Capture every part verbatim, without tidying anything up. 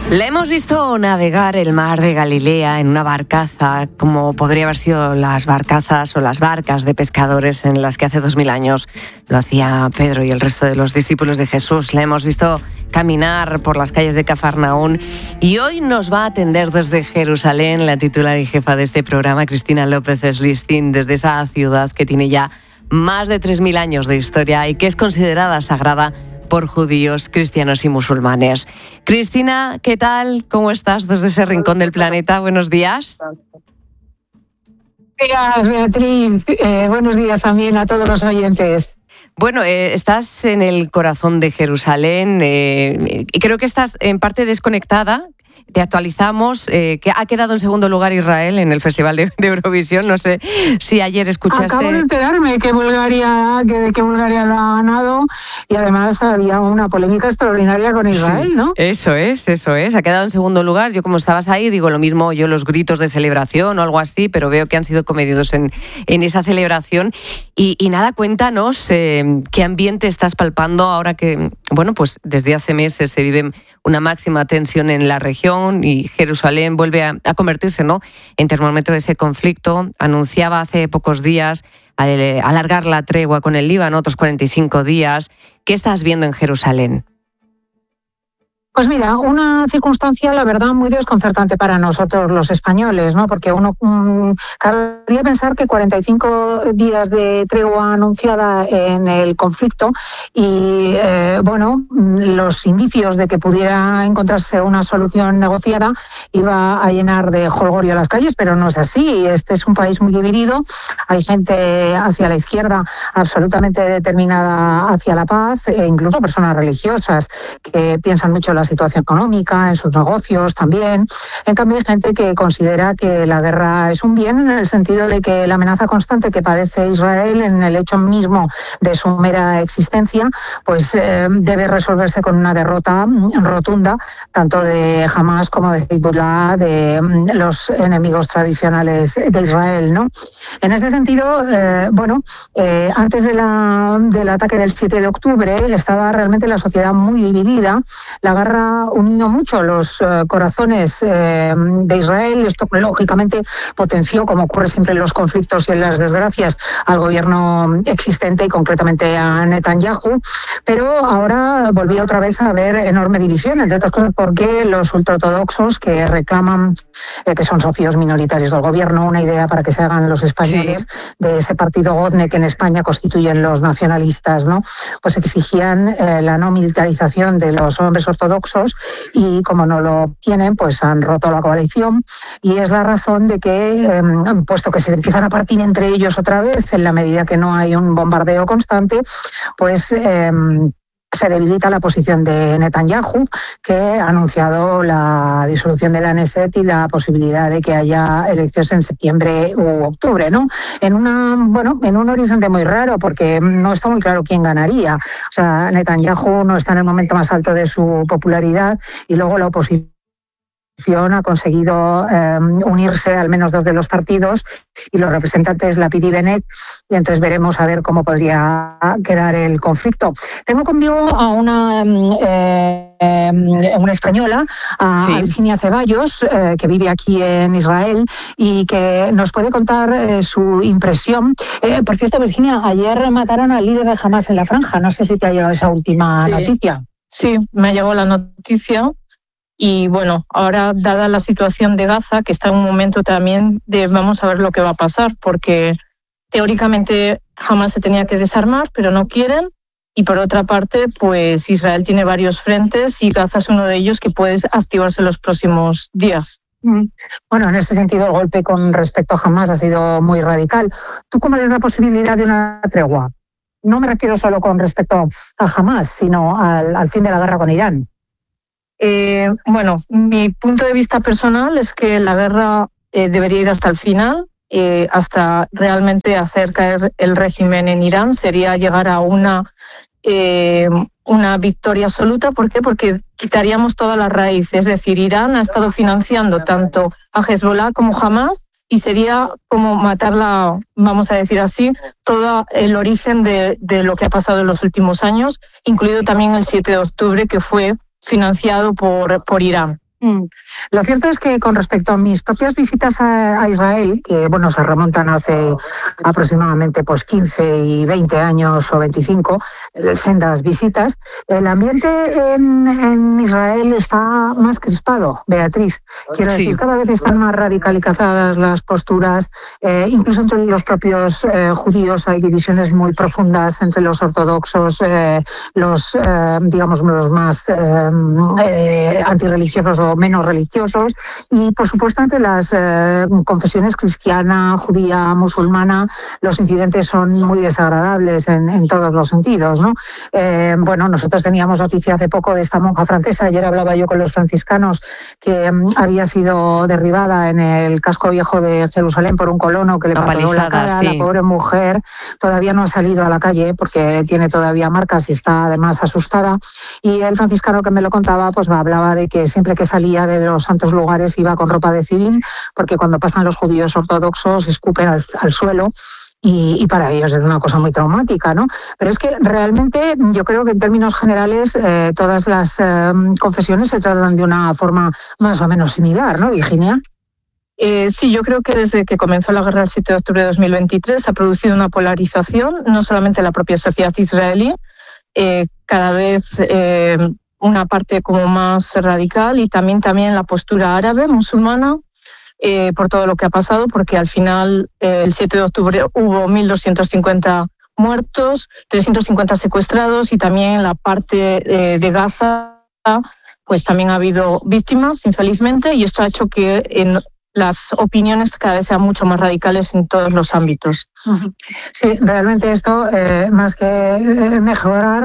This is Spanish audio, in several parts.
La hemos visto navegar el mar de Galilea en una barcaza, como podría haber sido las barcazas o las barcas de pescadores en las que hace dos mil años lo hacía Pedro y el resto de los discípulos de Jesús. La hemos visto caminar por las calles de Cafarnaún y hoy nos va a atender desde Jerusalén la titular y jefa de este programa, Cristina López Slistin, desde esa ciudad que tiene ya más de tres mil años de historia y que es considerada sagrada por judíos, cristianos y musulmanes. Cristina, ¿qué tal? ¿Cómo estás desde ese rincón del planeta? Buenos días. Buenos días, Beatriz. Eh, buenos días también a todos los oyentes. Bueno, eh, estás en el corazón de Jerusalén eh, y creo que estás en parte desconectada. Te actualizamos, eh, que ha quedado en segundo lugar Israel en el Festival de, de Eurovisión. No sé si ayer escuchaste... Acabo de enterarme que Bulgaria, que, que Bulgaria lo ha ganado y además había una polémica extraordinaria con Israel, sí, ¿no? Eso es, eso es. Ha quedado en segundo lugar. Yo, como estabas ahí, digo lo mismo, yo los gritos de celebración o algo así, pero veo que han sido comedidos en, en esa celebración. Y, y nada, cuéntanos eh, qué ambiente estás palpando ahora que, bueno, pues desde hace meses se vive una máxima tensión en la región y Jerusalén vuelve a, a convertirse, ¿no?, en termómetro de ese conflicto. Anunciaba hace pocos días eh, alargar la tregua con el Líbano otros cuarenta y cinco días. ¿Qué estás viendo en Jerusalén? Pues mira, una circunstancia, la verdad, muy desconcertante para nosotros los españoles, ¿no? Porque uno um, cabría pensar que cuarenta y cinco días de tregua anunciada en el conflicto y, eh, bueno, los indicios de que pudiera encontrarse una solución negociada iba a llenar de jolgorio las calles, pero no es así. Este es un país muy dividido. Hay gente hacia la izquierda absolutamente determinada hacia la paz e incluso personas religiosas que piensan mucho en la situación económica, en sus negocios también. En cambio, hay gente que considera que la guerra es un bien en el sentido de que la amenaza constante que padece Israel en el hecho mismo de su mera existencia, pues eh, debe resolverse con una derrota rotunda, tanto de Hamas como de Hezbollah, de los enemigos tradicionales de Israel, ¿no? En ese sentido, eh, bueno, eh, antes de la, del ataque del siete de octubre estaba realmente la sociedad muy dividida. La guerra unió mucho los eh, corazones eh, de Israel. Esto, lógicamente, potenció, como ocurre siempre en los conflictos y en las desgracias, al gobierno existente y concretamente a Netanyahu. Pero ahora volvía otra vez a haber enorme división, entre otras cosas porque los ultraortodoxos que reclaman, eh, que son socios minoritarios del gobierno, una idea para que se hagan los españoles, sí, de ese partido Godne que en España constituyen los nacionalistas, ¿no? Pues exigían eh, la no militarización de los hombres ortodoxos y como no lo tienen, pues han roto la coalición y es la razón de que, eh, puesto que se empiezan a partir entre ellos otra vez en la medida que no hay un bombardeo constante, pues eh, se debilita la posición de Netanyahu, que ha anunciado la disolución de la Knesset y la posibilidad de que haya elecciones en septiembre u octubre, ¿no? En una, bueno, en un horizonte muy raro, porque no está muy claro quién ganaría. O sea, Netanyahu no está en el momento más alto de su popularidad y luego la oposición ha conseguido eh, unirse al menos dos de los partidos y los representantes Lapid y Bennett, y entonces veremos a ver cómo podría quedar el conflicto. Tengo conmigo a una eh, eh, una española, a sí. Virginia Ceballos, eh, que vive aquí en Israel y que nos puede contar eh, su impresión. Eh, por cierto, Virginia, ayer mataron al líder de Hamas en la franja. No sé si te ha llegado esa última sí. noticia. Sí, me ha llegado la noticia. Y bueno, ahora dada la situación de Gaza, que está en un momento también de vamos a ver lo que va a pasar, porque teóricamente Hamas se tenía que desarmar, pero no quieren. Y por otra parte, pues Israel tiene varios frentes y Gaza es uno de ellos que puede activarse en los próximos días. Bueno, en ese sentido el golpe con respecto a Hamas ha sido muy radical. ¿Tú cómo ves la posibilidad de una tregua? No me refiero solo con respecto a Hamas, sino al, al fin de la guerra con Irán. Eh, bueno, mi punto de vista personal es que la guerra eh, debería ir hasta el final, eh, hasta realmente hacer caer el régimen en Irán. Sería llegar a una, eh, una victoria absoluta. ¿Por qué? Porque quitaríamos toda la raíz. Es decir, Irán ha estado financiando tanto a Hezbollah como Hamas y sería como matarla, vamos a decir así, todo el origen de, de lo que ha pasado en los últimos años, incluido también el siete de octubre, que fue financiado por, por Irán. Mm. Lo cierto es que con respecto a mis propias visitas a, a Israel, que bueno se remontan hace aproximadamente pues quince y veinte años o veinticinco, sendas visitas, el ambiente en, en Israel está más crispado, Beatriz. Quiero sí. decir, cada vez están más radicalizadas las posturas, eh, incluso entre los propios eh, judíos hay divisiones muy profundas entre los ortodoxos, eh, los eh, digamos los más eh, eh, antirreligiosos o menos religiosos, y por supuesto entre las eh, confesiones cristiana, judía, musulmana, los incidentes son muy desagradables en, en todos los sentidos, ¿no? Eh, bueno, nosotros teníamos noticia hace poco de esta monja francesa, ayer hablaba yo con los franciscanos, que um, había sido derribada en el casco viejo de Jerusalén por un colono que le pateó la cara, sí. La pobre mujer todavía no ha salido a la calle porque tiene todavía marcas y está además asustada, y el franciscano que me lo contaba pues me hablaba de que siempre que salía de los santos lugares iba con ropa de civil, porque cuando pasan los judíos ortodoxos escupen al, al suelo y, y para ellos es una cosa muy traumática, ¿no? Pero es que realmente yo creo que en términos generales eh, todas las eh, confesiones se tratan de una forma más o menos similar, ¿no, Virginia? Eh, sí, yo creo que desde que comenzó la guerra el siete de octubre de dos mil veintitrés ha producido una polarización, no solamente en la propia sociedad israelí, eh, cada vez eh, una parte como más radical, y también también la postura árabe musulmana, eh, por todo lo que ha pasado, porque al final eh, el siete de octubre hubo mil doscientos cincuenta muertos, trescientos cincuenta secuestrados, y también en la parte eh, de Gaza pues también ha habido víctimas, infelizmente, y esto ha hecho que en las opiniones cada vez sean mucho más radicales en todos los ámbitos. Sí, realmente esto, eh, más que mejorar,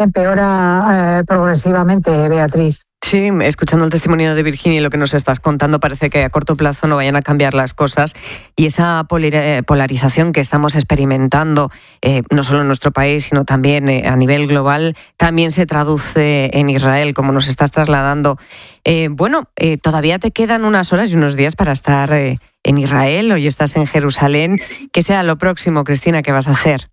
empeora eh, progresivamente, Beatriz. Sí, escuchando el testimonio de Virginia y lo que nos estás contando, parece que a corto plazo no vayan a cambiar las cosas, y esa polarización que estamos experimentando, eh, no solo en nuestro país, sino también eh, a nivel global, también se traduce en Israel, como nos estás trasladando. Eh, bueno, eh, todavía te quedan unas horas y unos días para estar eh, en Israel. Hoy estás en Jerusalén. ¿Qué será lo próximo, Cristina, que vas a hacer?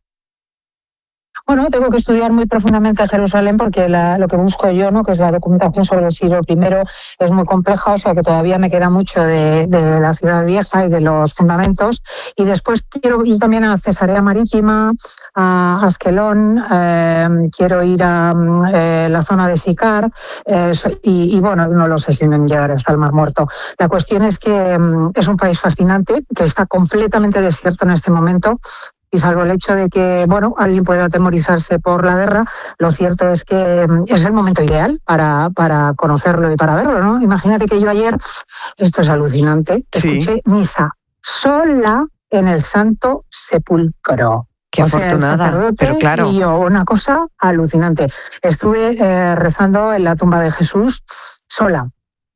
Bueno, tengo que estudiar muy profundamente Jerusalén porque la, lo que busco yo, ¿no?, que es la documentación sobre el siglo primero, es muy compleja, o sea que todavía me queda mucho de, de la ciudad vieja y de los fundamentos. Y después quiero ir también a Cesarea Marítima, a Askelón, eh, quiero ir a eh, la zona de Sicar, eh, y, y bueno, no lo sé si me llegaré hasta el Mar Muerto. La cuestión es que um, es un país fascinante, que está completamente desierto en este momento. Y salvo el hecho de que, bueno, alguien pueda atemorizarse por la guerra, lo cierto es que es el momento ideal para, para conocerlo y para verlo, ¿no? Imagínate que yo ayer, esto es alucinante, sí. escuché misa sola en el Santo Sepulcro. Qué o afortunada, sea, pero claro. Y yo, una cosa alucinante. Estuve eh, rezando en la tumba de Jesús sola.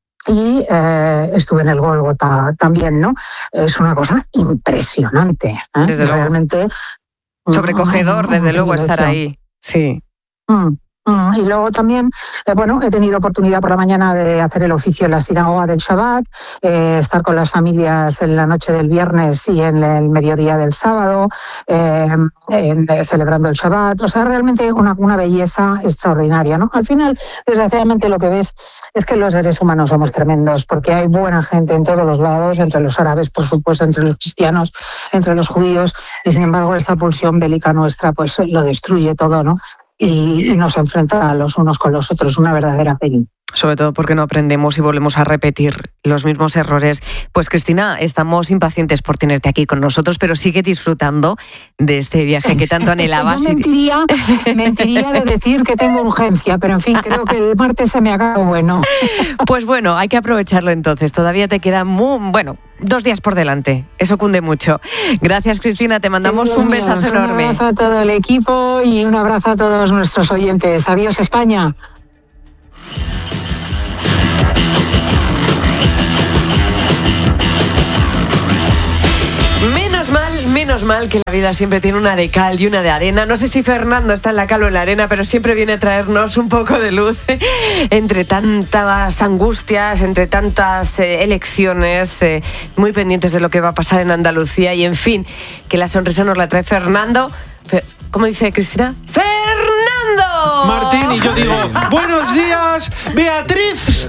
Y eh, estuve en el Gólgota también, ¿no? Es una cosa impresionante, ¿eh? Desde Realmente luego. Sobrecogedor, desde luego, estar ahí. Sí. Mm. Y luego también, eh, bueno, he tenido oportunidad por la mañana de hacer el oficio en la sinagoga del Shabbat, eh, estar con las familias en la noche del viernes y en el mediodía del sábado, eh, en, eh, celebrando el Shabbat. O sea, realmente una, una belleza extraordinaria, ¿no? Al final, desgraciadamente, lo que ves es que los seres humanos somos tremendos, porque hay buena gente en todos los lados, entre los árabes, por supuesto, entre los cristianos, entre los judíos, y sin embargo, esta pulsión bélica nuestra, pues lo destruye todo, ¿no? Y, y nos enfrenta a los unos con los otros, una verdadera pena. Sobre todo porque no aprendemos y volvemos a repetir los mismos errores. Pues Cristina, estamos impacientes por tenerte aquí con nosotros, pero sigue disfrutando de este viaje que tanto anhelabas. Yo mentiría, mentiría de decir que tengo urgencia, pero en fin, creo que el martes se me acaba bueno. Pues bueno, hay que aprovecharlo entonces. Todavía te quedan muy, bueno, dos días por delante. Eso cunde mucho. Gracias, Cristina. Te mandamos sí, un besazo un enorme. Un abrazo a todo el equipo y un abrazo a todos nuestros oyentes. Adiós, España. Menos mal, menos mal que la vida siempre tiene una de cal y una de arena. No sé si Fernando está en la cal o en la arena, pero siempre viene a traernos un poco de luz entre tantas angustias, entre tantas eh, elecciones, eh, muy pendientes de lo que va a pasar en Andalucía. Y en fin, que la sonrisa nos la trae Fernando. ¿Cómo dice Cristina? ¡Fernando! Martín, y yo digo, buenos días, Beatriz.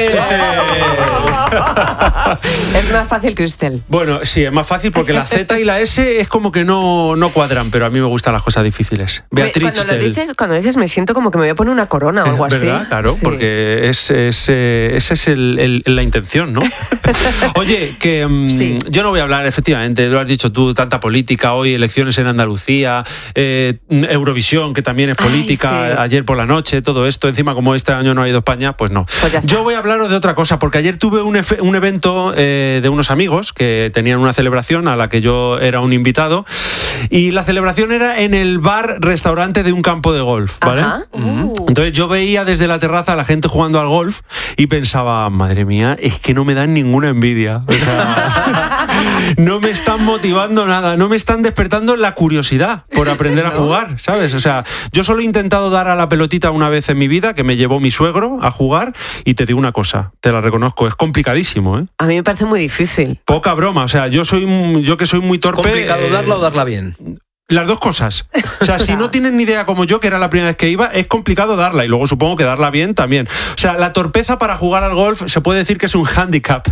Es más fácil, Cristel. Bueno, sí, es más fácil porque la Z y la S es como que no, no cuadran, pero a mí me gustan las cosas difíciles. Beatriz. Cuando lo dices, cuando dices me siento como que me voy a poner una corona o algo así. ¿Verdad? Claro, sí. Porque es, es, eh, esa es el, el, la intención, ¿no? Oye, que um, sí. yo no voy a hablar, efectivamente, lo has dicho tú, tanta política, hoy elecciones en Andalucía, eh, Eurovisión, que también es política, Ay, sí. ayer por la noche, todo esto, encima como este año no ha ido a España, pues no. Pues yo voy a hablaros de otra cosa, porque ayer tuve un, efe, un evento eh, de unos amigos que tenían una celebración a la que yo era un invitado, y la celebración era en el bar-restaurante de un campo de golf, ¿vale? Uh. Entonces yo veía desde la terraza a la gente jugando al golf y pensaba, madre mía, es que no me dan ninguna envidia. O sea, no me están motivando nada, no me están despertando la curiosidad por aprender a jugar, ¿sabes? O sea, yo solo he intentado dar a la pelotita una vez en mi vida, que me llevó mi suegro a jugar, y te digo una cosa, te la reconozco, es complicadísimo, ¿eh? A mí me parece muy difícil. Poca broma, o sea, yo soy yo que soy muy torpe. ¿Complicado eh, darla o darla bien? Las dos cosas. O sea, si no tienen ni idea como yo, que era la primera vez que iba, es complicado darla. Y luego supongo que darla bien también. O sea, la torpeza para jugar al golf se puede decir que es un hándicap.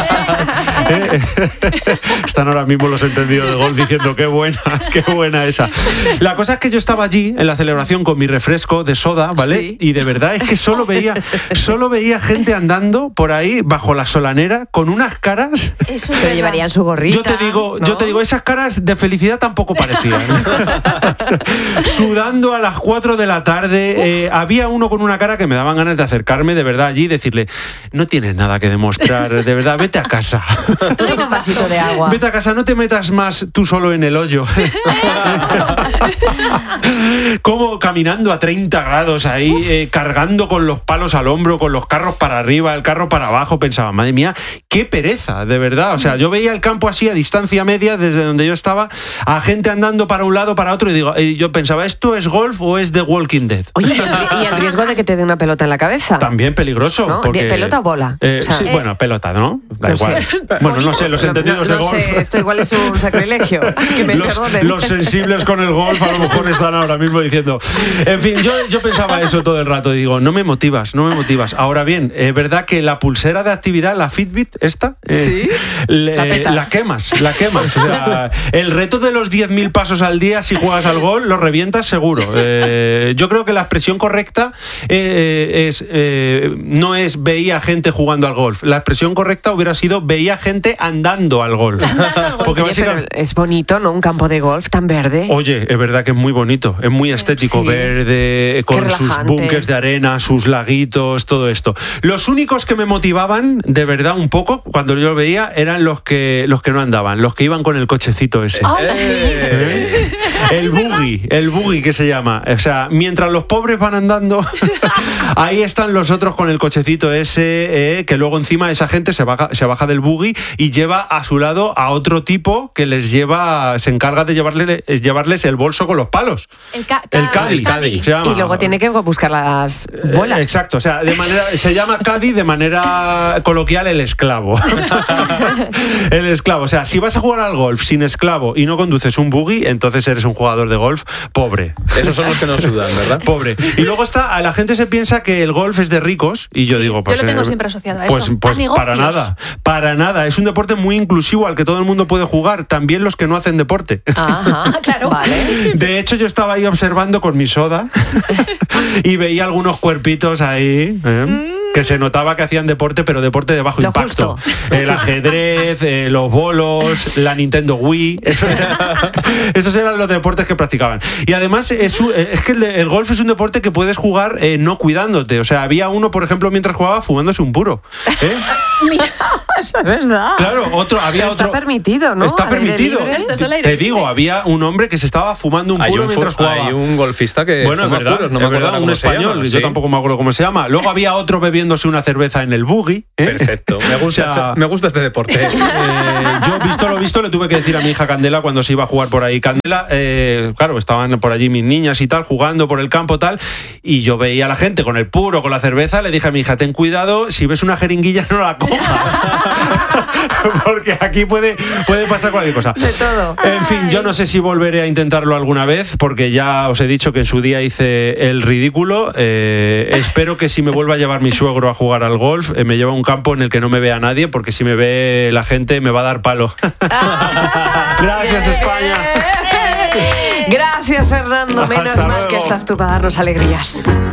Están ahora mismo los entendidos de golf diciendo qué buena, qué buena esa. La cosa es que yo estaba allí en la celebración con mi refresco de soda, ¿vale? Sí. Y de verdad es que solo veía, solo veía gente andando por ahí bajo la solanera con unas caras. Eso pero llevarían su gorrita. Yo te digo, ¿no? yo te digo, esas caras de felicidad tampoco parecían. Sudando a las cuatro de la tarde, eh, había uno con una cara que me daban ganas de acercarme de verdad allí y decirle, no tienes nada que demostrar, de verdad, vete a casa. Toma un vasito de agua. Vete a casa, no te metas más tú solo en el hoyo. Como caminando a treinta grados ahí, eh, cargando con los palos al hombro, con los carros para arriba, el carro para abajo, pensaba, madre mía, qué pereza, de verdad. O sea, yo veía el campo así a distancia media desde donde yo estaba, a gente andando para un lado, para otro, y digo, y yo pensaba, ¿esto es golf o es The Walking Dead? Oye, y el riesgo de que te dé una pelota en la cabeza. También peligroso. ¿No? Porque, ¿Pelota o bola? Eh, o sea, sí, eh, bueno, pelota, ¿no? Da no igual. Sé. Bueno, no sé, los entendidos no, no, no de golf. Sé, esto igual es un sacrilegio. Que me los, los sensibles con el golf a lo mejor están ahora mismo diciendo. En fin, yo, yo pensaba eso todo el rato. Digo, no me motivas, no me motivas. Ahora bien, es verdad que la pulsera de actividad, la Fitbit, esta, eh, ¿sí? le, la, la quemas, la quemas. O sea, el reto de los diez mil pasos al día si juegas al gol, lo revientas seguro. Eh, yo creo que la expresión correcta eh, es eh, no es veía gente jugando al golf. La expresión correcta hubiera sido veía gente andando al golf. Porque Oye, básicamente... es bonito, ¿no? Un campo de golf tan verde. Oye, es verdad que es muy bonito, es muy estético, sí. Verde, con sus búnkers de arena, sus laguitos, todo esto. Los únicos que me motivaban, de verdad, un poco, cuando yo lo veía, eran los que, los que no andaban, los que iban con el cochecito ese. Oh, sí. ¿Eh? El buggy, el buggy que se llama. O sea, mientras los pobres van andando, ahí están los otros con el cochecito ese, eh, que luego encima esa gente se baja, se baja del buggy y lleva a su lado a otro tipo que les lleva, se encarga de llevarle, llevarles el bolso con los palos. El, ca- el caddy, caddy. Se llama. Y luego tiene que buscar las bolas. Eh, exacto, o sea, de manera, se llama caddy de manera coloquial el esclavo. El esclavo, o sea, si vas a jugar al golf sin esclavo y no conduces un buggy, entonces eres un jugador de golf pobre. Esos son los que no sudan, ¿verdad? Pobre. Y luego está, a la gente se piensa que el golf es de ricos y yo sí, digo, pues... Yo lo tengo eh, siempre asociado a pues, eso. Pues a para nada, para nada. Es un deporte muy inclusivo al que todo el mundo puede jugar, también los que no hacen deporte. Ajá, claro. Vale. De hecho, yo estaba ahí observando con mi soda y veía algunos cuerpitos ahí, ¿eh? Mm. Que se notaba que hacían deporte, pero deporte de bajo Lo impacto. Justo. El ajedrez, eh, los bolos, la Nintendo Wii, esos eran, esos eran los deportes que practicaban. Y además es, un, es que el, el golf es un deporte que puedes jugar eh, no cuidándote. O sea, había uno, por ejemplo, mientras jugaba fumándose un puro. ¿Eh? Mira, eso es verdad. Claro, otro, había pero otro. Está permitido, ¿no? Está permitido. Te, te digo, había un hombre que se estaba fumando un puro un mientras jugaba. Hay un golfista que bueno, fuma es verdad, puros, no es me verdad, acuerdo un cómo se español, llama, yo sí. tampoco me acuerdo cómo se llama. Luego había otro bebiendo bebiéndose una cerveza en el buggy. ¿eh? Perfecto, me gusta, O sea, me gusta este deporte. Eh, yo, visto lo visto, le tuve que decir a mi hija Candela cuando se iba a jugar por ahí. Candela, eh, claro, estaban por allí mis niñas y tal, jugando por el campo tal, y yo veía a la gente con el puro, con la cerveza, le dije a mi hija, ten cuidado, si ves una jeringuilla no la cojas. Porque aquí puede, puede pasar cualquier cosa. De todo. En fin, yo no sé si volveré a intentarlo alguna vez, porque ya os he dicho que en su día hice el ridículo. Eh, espero que si me vuelva a llevar mi suegro a jugar al golf, eh, me lleve a un campo en el que no me vea nadie, porque si me ve la gente me va a dar palo. Gracias, España. Gracias, Fernando. Menos Hasta mal luego. que estás tú para darnos alegrías.